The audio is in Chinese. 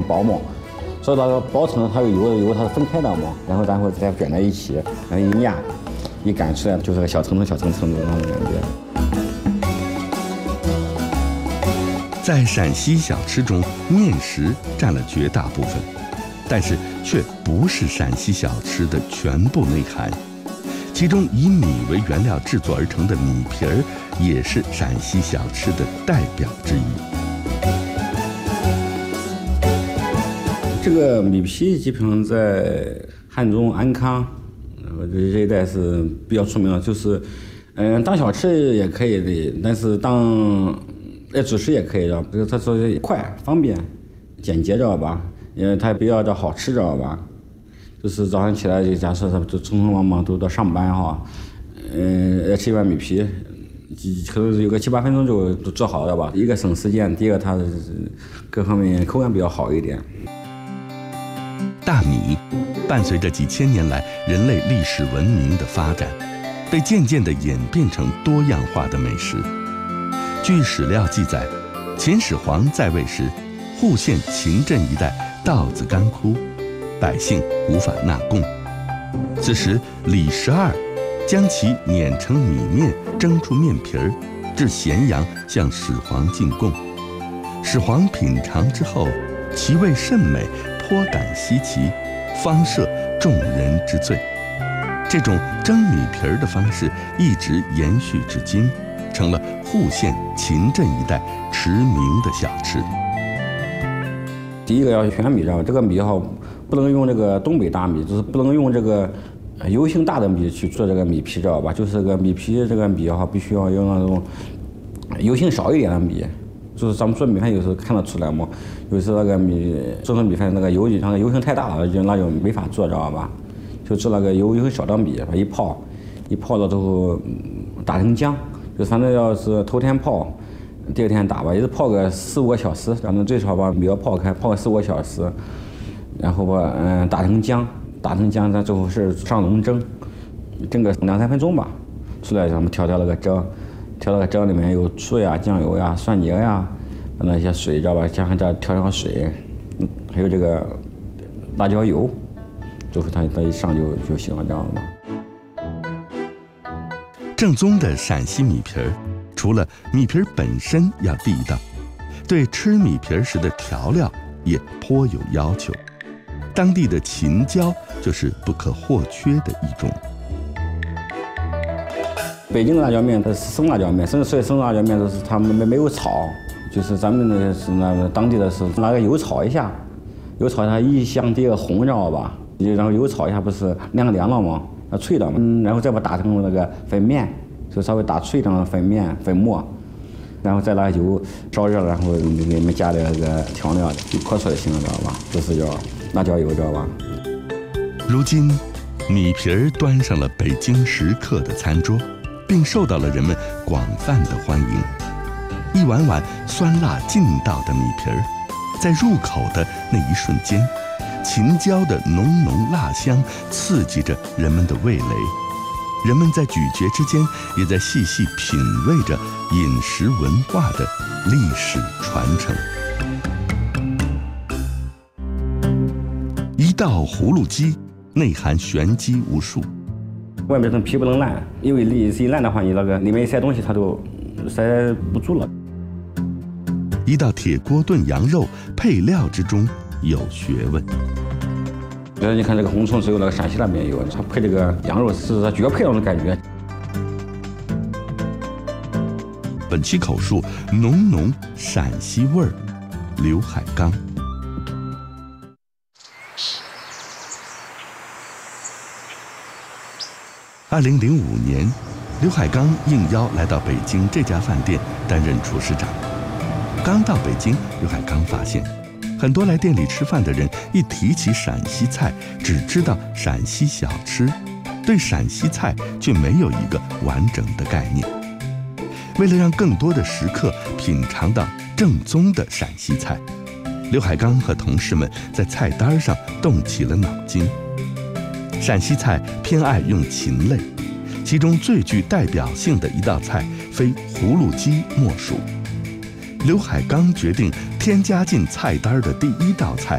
薄嘛，所以那个薄层它有油它是分开的嘛，然后再卷在一起，然后一压，一擀出来就是个小层层的那种感觉。 在陕西小吃中，面食占了绝大部分，但是却不是陕西小吃的全部内涵。其中以米为原料制作而成的米皮儿，也是陕西小吃的代表之一。 这个米皮基本上在汉中、安康，这一带是比较出名的，就是当小吃也可以的，但是当主食也可以的，它说快、方便、简洁，知道吧？它比较好吃，知道吧？就是早上起来就假设就匆匆忙忙都到上班哈，吃一碗米皮，可能有个7、8分钟就都做好了吧。一个省时间，第二个它各方面口感比较好一点。 大米伴随着几千年来人类历史文明的发展，被渐渐地演变成多样化的美食。据史料记载，秦始皇在位时，户县秦镇一带稻子干枯，百姓无法纳贡。此时李12将其碾成米面，蒸出面皮儿，至咸阳向始皇进贡。始皇品尝之后，其味甚美，颇感稀奇，方赦众人之罪。这种蒸米皮儿的方式一直延续至今，成了户县秦镇一带驰名的小吃。 第一个要选米，知道吧？这个米哈不能用这个东北大米，就是不能用这个油性大的米去做这个米皮，知道吧？就是这个米皮这个米哈必须要用那种油性少一点的米。就是咱们做米饭有时候看得出来嘛，有时候那个做成米饭那个油性太大了，那就没法做，知道吧？就做那个油性小的米，一泡了之后打成浆，就反正要是头天泡，第二天打吧，也是泡个4、5个小时，反正最少把米要泡个4、5个小时，然后把打成浆，咱最后是上笼蒸个2、3分钟吧，出来咱们调那个蒸里面有醋呀、酱油呀、蒜泥呀，那些水，知道吧？加上这调上水，还有这个辣椒油，最后它一上就行了，知道吗？ 正宗的陕西米皮儿，除了米皮儿本身要地道，对吃米皮儿时的调料也颇有要求。当地的秦椒就是不可或缺的一种。 北京的辣椒面它是生辣椒面，所以生辣椒面都是它没有炒，就是咱们那是那当地的是拿个油炒一下，一香第二个红，知道吧？然后油炒一下不是凉了吗？脆的嘛，然后再把它打成那个粉面，就稍微打脆的粉末，然后再拿油烧热，然后里面加点那个调料，就泼出来就行了，知道吧？这是叫辣椒油，知道吧？ 如今，米皮儿端上了北京食客的餐桌，并受到了人们广泛的欢迎。一碗碗酸辣劲道的米皮儿，在入口的那一瞬间，秦椒的浓浓辣香刺激着人们的味蕾，人们在咀嚼之间，也在细细品味着饮食文化的历史传承。一道葫芦鸡，内含玄机无数。 外面这皮不能烂，因为一烂的话，你那个里面一塞东西它都塞不住了。 一道铁锅炖羊肉，配料之中有学问。 你看这个红葱只有那个陕西那边有，它配这个羊肉是它绝配那种感觉。 本期口述浓陕西味儿，刘海刚。2005年，刘海刚应邀来到北京这家饭店担任厨师长。刚到北京，刘海刚发现，很多来店里吃饭的人一提起陕西菜，只知道陕西小吃，对陕西菜却没有一个完整的概念。为了让更多的食客品尝到正宗的陕西菜，刘海刚和同事们在菜单上动起了脑筋。陕西菜偏爱用禽类，其中最具代表性的一道菜非葫芦鸡莫属。刘海刚决定添加进菜单的第一道菜